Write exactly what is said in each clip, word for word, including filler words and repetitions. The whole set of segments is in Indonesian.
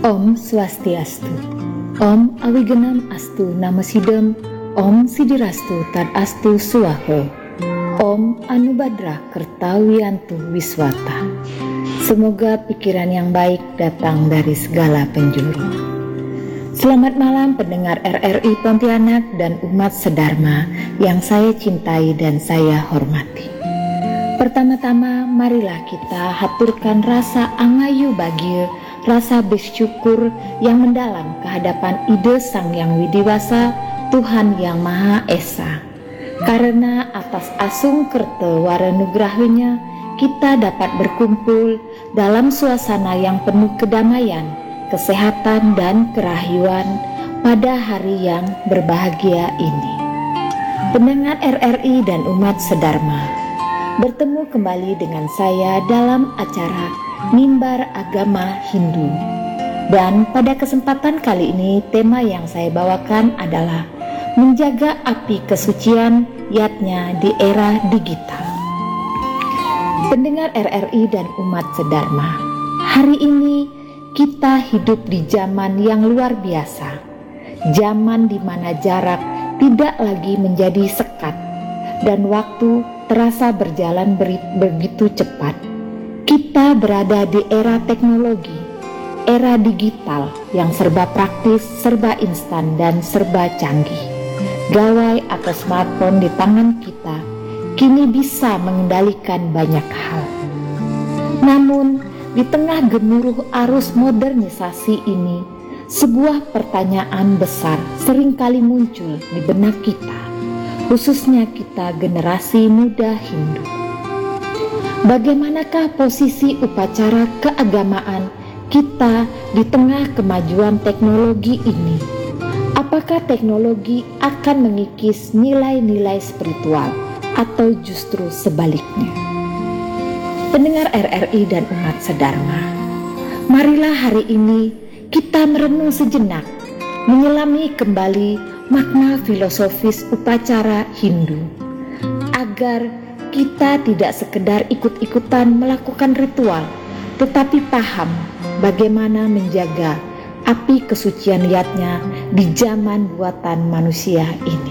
Om Swastiastu. Om Awigenam Astu Namasidam. Om Sidirastu Tad Astu Suwaho. Om Anubadra Kertawiantu Wiswata. Semoga pikiran yang baik datang dari segala penjuru. Selamat malam pendengar R R I Pontianak dan umat sedharma yang saya cintai dan saya hormati. Pertama-tama marilah kita haturkan rasa angayu bahagia, rasa bersyukur yang mendalam kehadapan ide Sang Yang Widiwasa, Tuhan Yang Maha Esa. Karena atas asung kerta waranugrahanya, kita dapat berkumpul dalam suasana yang penuh kedamaian, kesehatan dan kerahyuan pada hari yang berbahagia ini. Pendengar R R I dan umat sedharma, bertemu kembali dengan saya dalam acara Mimbar Agama Hindu. Dan pada kesempatan kali ini tema yang saya bawakan adalah menjaga api kesucian yatnya di era digital. Pendengar R R I dan umat sedharma, hari ini kita hidup di zaman yang luar biasa. Zaman di mana jarak tidak lagi menjadi sekat dan waktu terasa berjalan begitu cepat. Kita berada di era teknologi, era digital yang serba praktis, serba instan, dan serba canggih. Gawai atau smartphone di tangan kita kini bisa mengendalikan banyak hal. Namun, di tengah gemuruh arus modernisasi ini, sebuah pertanyaan besar seringkali muncul di benak kita, khususnya kita generasi muda Hindu. Bagaimanakah posisi upacara keagamaan kita di tengah kemajuan teknologi ini? Apakah teknologi akan mengikis nilai-nilai spiritual atau justru sebaliknya? Pendengar R R I dan umat sedharma, marilah hari ini kita merenung sejenak, menyelami kembali makna filosofis upacara Hindu, agar kita tidak sekedar ikut-ikutan melakukan ritual, tetapi paham bagaimana menjaga api kesucian yatnya di zaman buatan manusia ini.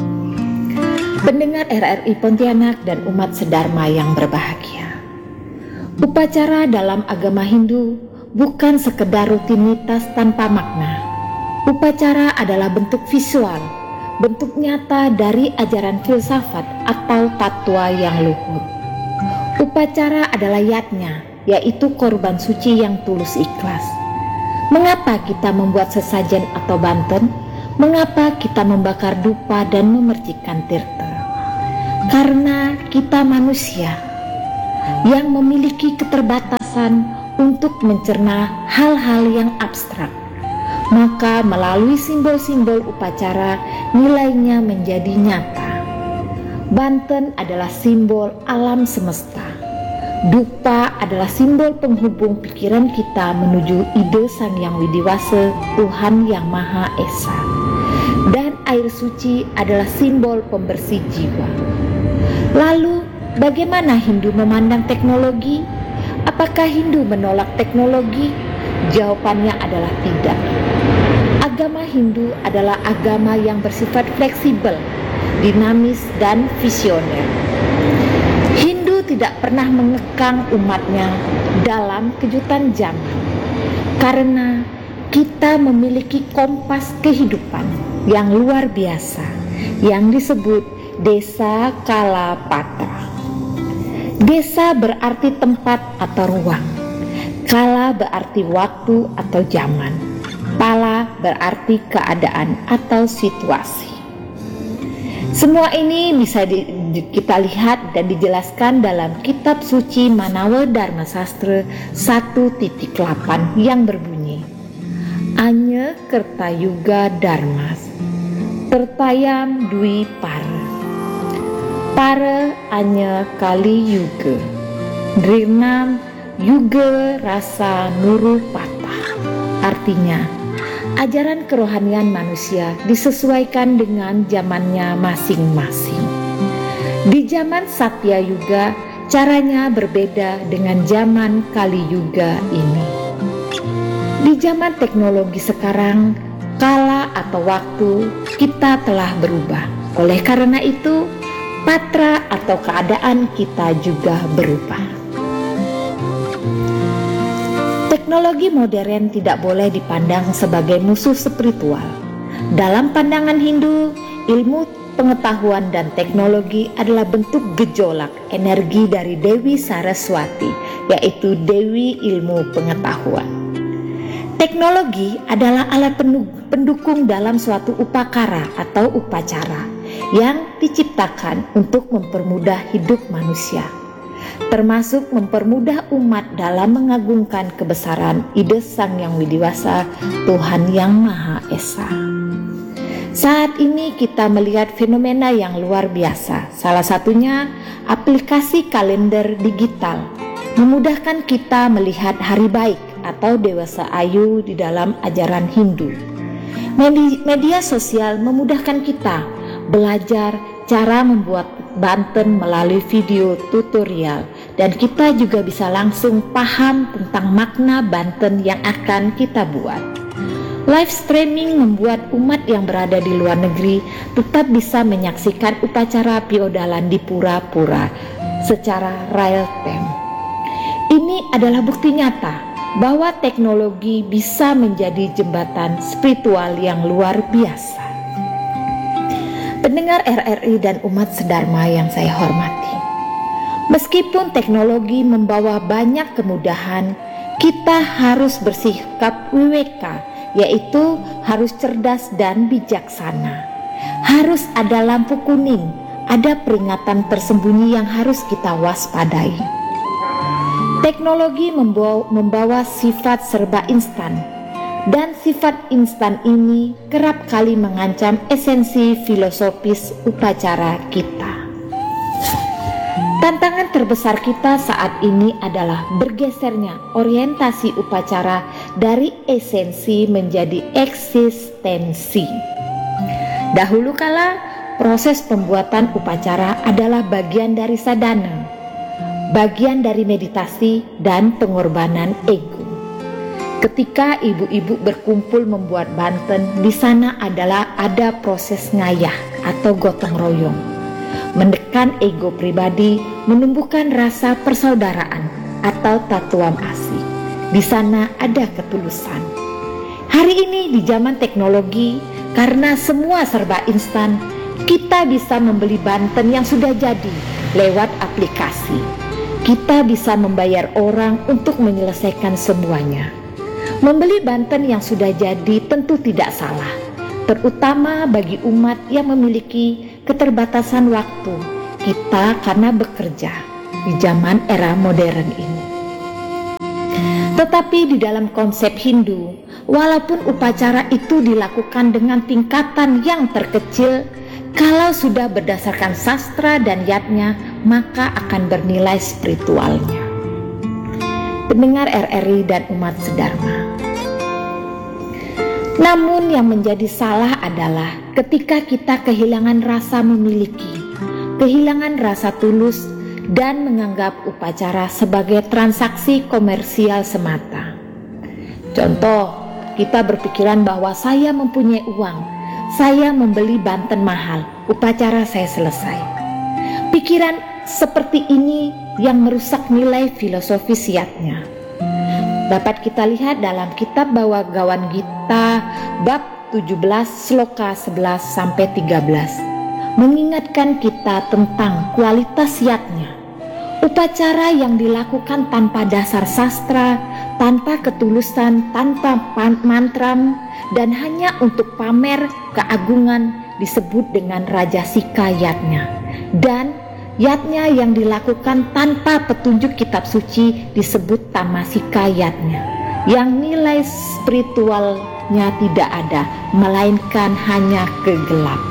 Pendengar R R I Pontianak dan umat sedharma yang berbahagia, upacara dalam agama Hindu bukan sekedar rutinitas tanpa makna. Upacara adalah bentuk visual, bentuk nyata dari ajaran filsafat atau tatwa yang luhur. Upacara adalah yatnya, yaitu korban suci yang tulus ikhlas. Mengapa kita membuat sesajen atau banten? Mengapa kita membakar dupa dan memercikan tirta? Karena kita manusia yang memiliki keterbatasan untuk mencerna hal-hal yang abstrak. Maka melalui simbol-simbol upacara nilainya menjadi nyata. Banten adalah simbol alam semesta. Dupa adalah simbol penghubung pikiran kita menuju ide Sang Yang Widiwasa, Tuhan Yang Maha Esa. Dan air suci adalah simbol pembersih jiwa. Lalu, bagaimana Hindu memandang teknologi? Apakah Hindu menolak teknologi? Jawabannya adalah tidak. Agama Hindu adalah agama yang bersifat fleksibel, dinamis, dan visioner. Hindu tidak pernah mengekang umatnya dalam kejutan zaman, karena kita memiliki kompas kehidupan yang luar biasa yang disebut Desa Kalapatra. Desa berarti tempat atau ruang, kala berarti waktu atau zaman, pala berarti keadaan atau situasi. Semua ini bisa di, di, kita lihat dan dijelaskan dalam kitab suci Manawa Dharma Sastra satu titik delapan yang berbunyi, Anya Kertayuga Dharmas Tertayam Dwi Para Para Anya Kali Yuga Drirnam Yuga Rasa Nuru Patah. Artinya, ajaran kerohanian manusia disesuaikan dengan zamannya masing-masing. Di zaman Satya Yuga, caranya berbeda dengan zaman Kali Yuga ini. Di zaman teknologi sekarang, kala atau waktu kita telah berubah. Oleh karena itu, patra atau keadaan kita juga berubah. Teknologi modern tidak boleh dipandang sebagai musuh spiritual. Dalam pandangan Hindu, ilmu, pengetahuan, dan teknologi adalah bentuk gejolak energi dari Dewi Saraswati, yaitu Dewi Ilmu Pengetahuan. Teknologi adalah alat pendukung dalam suatu upakara atau upacara yang diciptakan untuk mempermudah hidup manusia, termasuk mempermudah umat dalam mengagungkan kebesaran ide Sang Yang Widiwasa, Tuhan Yang Maha Esa. Saat ini kita melihat fenomena yang luar biasa. Salah satunya aplikasi kalender digital memudahkan kita melihat hari baik atau dewasa ayu di dalam ajaran Hindu. Media sosial memudahkan kita belajar cara membuat banten melalui video tutorial, dan kita juga bisa langsung paham tentang makna banten yang akan kita buat. Live streaming membuat umat yang berada di luar negeri tetap bisa menyaksikan upacara piodalan di pura-pura secara real time. Ini adalah bukti nyata bahwa teknologi bisa menjadi jembatan spiritual yang luar biasa. Pendengar R R I dan umat sedharma yang saya hormati, meskipun teknologi membawa banyak kemudahan, kita harus bersikap wiweka, yaitu harus cerdas dan bijaksana. Harus ada lampu kuning, ada peringatan tersembunyi yang harus kita waspadai. Teknologi membawa, membawa sifat serba instan, dan sifat instan ini kerap kali mengancam esensi filosofis upacara kita. Tantangan terbesar kita saat ini adalah bergesernya orientasi upacara dari esensi menjadi eksistensi. Dahulu kala, proses pembuatan upacara adalah bagian dari sadhana, bagian dari meditasi dan pengorbanan ego. Ketika ibu-ibu berkumpul membuat banten, di sana adalah ada proses ngayah atau gotong royong, menekan ego pribadi, menumbuhkan rasa persaudaraan atau tatuam asih. Di sana ada ketulusan. Hari ini di zaman teknologi, karena semua serba instan, kita bisa membeli banten yang sudah jadi lewat aplikasi. Kita bisa membayar orang untuk menyelesaikan semuanya. Membeli banten yang sudah jadi tentu tidak salah, terutama bagi umat yang memiliki keterbatasan waktu. Kita karena bekerja di zaman era modern ini. Tetapi di dalam konsep Hindu, walaupun upacara itu dilakukan dengan tingkatan yang terkecil, kalau sudah berdasarkan sastra dan yatnya, maka akan bernilai spiritualnya. Pendengar R R I dan umat sedharma, namun yang menjadi salah adalah ketika kita kehilangan rasa memiliki, kehilangan rasa tulus, dan menganggap upacara sebagai transaksi komersial semata. Contoh, kita berpikiran bahwa saya mempunyai uang, saya membeli banten mahal, upacara saya selesai. Pikiran seperti ini yang merusak nilai filosofis yatnya. Dapat kita lihat dalam kitab Bhagavad Gita bab tujuh belas sloka sebelas sampai tiga belas, mengingatkan kita tentang kualitas yatnya. Upacara yang dilakukan tanpa dasar sastra, tanpa ketulusan, tanpa mantram, dan hanya untuk pamer keagungan disebut dengan rajasika yatnya. Dan yatnya yang dilakukan tanpa petunjuk kitab suci disebut tamasika yatnya, yang nilai spiritualnya tidak ada, melainkan hanya kegelapan.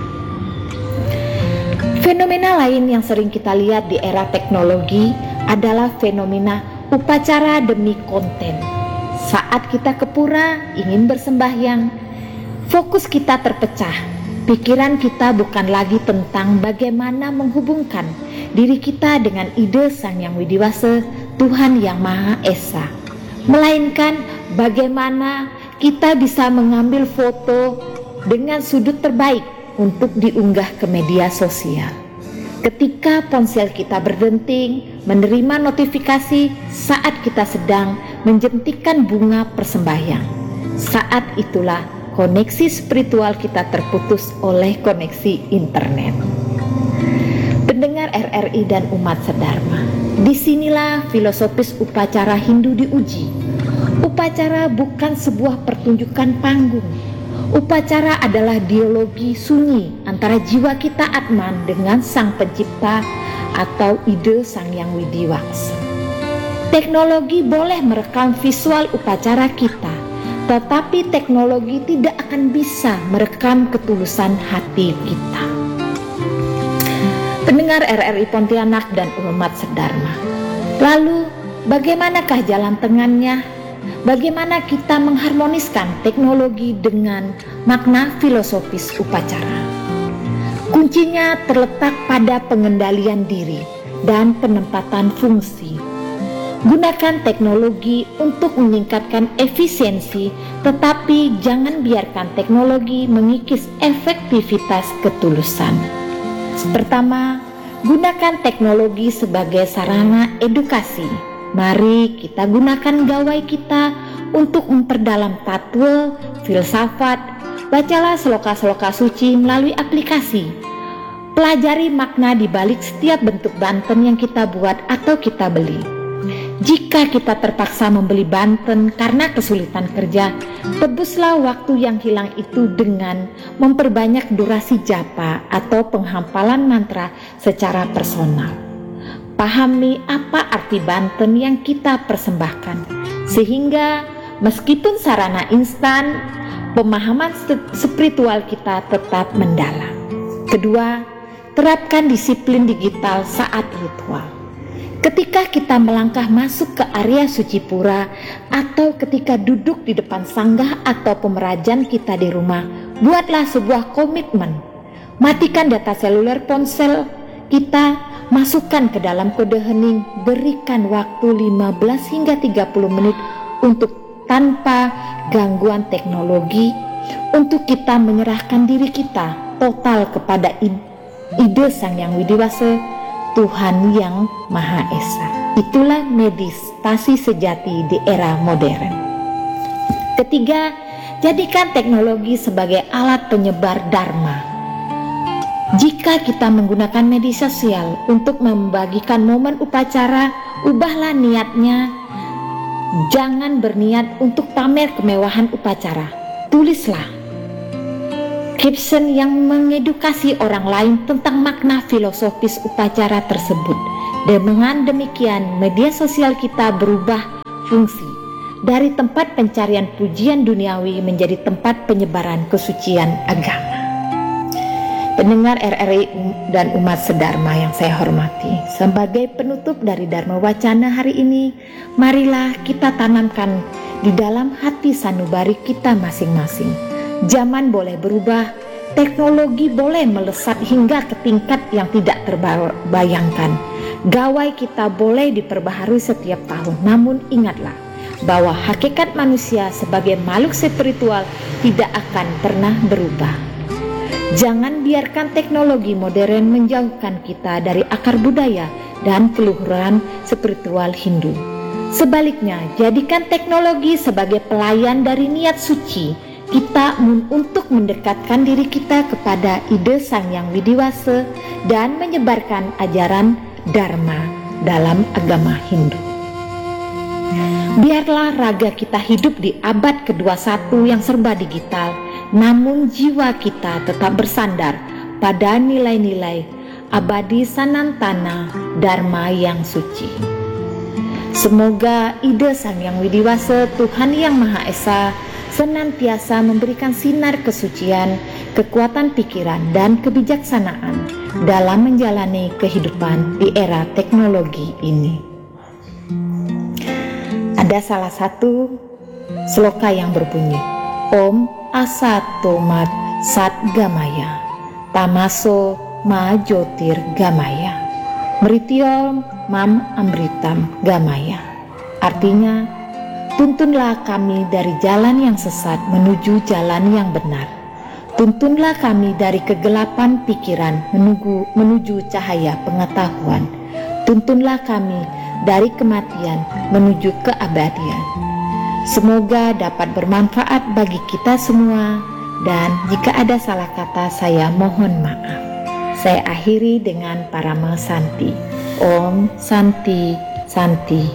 Fenomena lain yang sering kita lihat di era teknologi adalah fenomena upacara demi konten. Saat kita ke pura ingin bersembahyang, fokus kita terpecah. Pikiran kita bukan lagi tentang bagaimana menghubungkan diri kita dengan ide Sang Yang Widiwasa, Tuhan Yang Maha Esa, melainkan bagaimana kita bisa mengambil foto dengan sudut terbaik untuk diunggah ke media sosial. Ketika ponsel kita berdenting, menerima notifikasi saat kita sedang menjentikan bunga persembahyang. Saat itulah koneksi spiritual kita terputus oleh koneksi internet. Pendengar R R I dan umat sedharma, disinilah filosofis upacara Hindu diuji. Upacara bukan sebuah pertunjukan panggung. Upacara adalah dialogi sunyi antara jiwa kita Atman dengan Sang Pencipta atau ide Sang Yang Widiwaksa. Teknologi boleh merekam visual upacara kita, tetapi teknologi tidak akan bisa merekam ketulusan hati kita. Pendengar R R I Pontianak dan umat sedharma, lalu bagaimanakah jalan tengahnya? Bagaimana kita mengharmoniskan teknologi dengan makna filosofis upacara? Kuncinya terletak pada pengendalian diri dan penempatan fungsi. Gunakan teknologi untuk meningkatkan efisiensi, tetapi jangan biarkan teknologi mengikis efektivitas ketulusan. Pertama, gunakan teknologi sebagai sarana edukasi. Mari kita gunakan gawai kita untuk memperdalam tatwa, filsafat. Bacalah sloka-sloka suci melalui aplikasi. Pelajari makna di balik setiap bentuk banten yang kita buat atau kita beli. Jika kita terpaksa membeli banten karena kesulitan kerja, tebuslah waktu yang hilang itu dengan memperbanyak durasi japa atau penghafalan mantra secara personal. Pahami apa arti banten yang kita persembahkan, sehingga meskipun sarana instan, pemahaman spiritual kita tetap mendalam. Kedua, terapkan disiplin digital saat ritual. Ketika kita melangkah masuk ke area suci pura atau ketika duduk di depan sanggah atau pemerajan kita di rumah, buatlah sebuah komitmen. Matikan data seluler ponsel kita, masukkan ke dalam kode hening, berikan waktu lima belas hingga tiga puluh menit untuk tanpa gangguan teknologi, untuk kita menyerahkan diri kita total kepada ide Sang Yang Widiwasa, Tuhan yang Maha Esa. Itulah meditasi sejati di era modern. Ketiga, jadikan teknologi sebagai alat penyebar dharma. Jika kita menggunakan media sosial untuk membagikan momen upacara, ubahlah niatnya. Jangan berniat untuk pamer kemewahan upacara. Tulislah caption yang mengedukasi orang lain tentang makna filosofis upacara tersebut. Dengan demikian, media sosial kita berubah fungsi dari tempat pencarian pujian duniawi menjadi tempat penyebaran kesucian agama. Pendengar R R I dan umat sedharma yang saya hormati, sebagai penutup dari Dharma Wacana hari ini, marilah kita tanamkan di dalam hati sanubari kita masing-masing. Zaman boleh berubah, teknologi boleh melesat hingga ke tingkat yang tidak terbayangkan. Gawai kita boleh diperbaharui setiap tahun, namun ingatlah bahwa hakikat manusia sebagai makhluk spiritual tidak akan pernah berubah. Jangan biarkan teknologi modern menjauhkan kita dari akar budaya dan keluhuran spiritual Hindu. Sebaliknya, jadikan teknologi sebagai pelayan dari niat suci kita untuk mendekatkan diri kita kepada ide Sang Yang Widiwasa dan menyebarkan ajaran Dharma dalam agama Hindu. Biarlah raga kita hidup di abad kedua puluh satu yang serba digital, namun jiwa kita tetap bersandar pada nilai-nilai abadi sanantana Dharma yang suci. Semoga ide Sang Yang Widiwasa, Tuhan yang Maha Esa, senantiasa memberikan sinar kesucian, kekuatan pikiran, dan kebijaksanaan dalam menjalani kehidupan di era teknologi ini. Ada salah satu sloka yang berbunyi, Om Asatomat Sat Gamaya, Tamaso Ma Jotir Gamaya, Mrityom Mam Amritam Gamaya. Artinya, Tuntunlah kami dari jalan yang sesat menuju jalan yang benar. Tuntunlah kami dari kegelapan pikiran menuju, menuju cahaya pengetahuan. Tuntunlah kami dari kematian menuju keabadian. Semoga dapat bermanfaat bagi kita semua, dan jika ada salah kata saya mohon maaf. Saya akhiri dengan Parama Santi. Om Santi Santi.